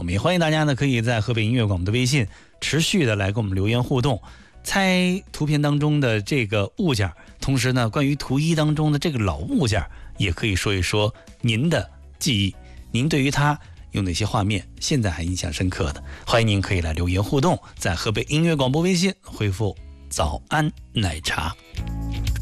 我们也欢迎大家呢可以在河北音乐广播的微信持续的来跟我们留言互动，猜图片当中的这个物件，同时呢关于图一当中的这个老物件也可以说一说您的记忆，您对于它有哪些画面现在还印象深刻的，欢迎您可以来留言互动，在河北音乐广播微信回复早安奶茶。